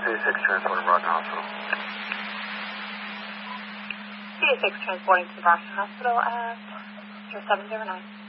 CA6 transporting Brockton Hospital. CA6 transporting to Brockton Hospital at 709.